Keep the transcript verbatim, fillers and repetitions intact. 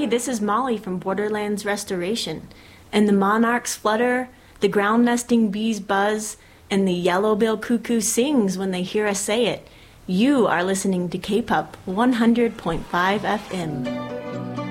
this is Molly from Borderlands Restoration. And the monarchs flutter, the ground nesting bees buzz, and the yellow-billed cuckoo sings when they hear us say it. You are listening to K-P U B one hundred point five F M.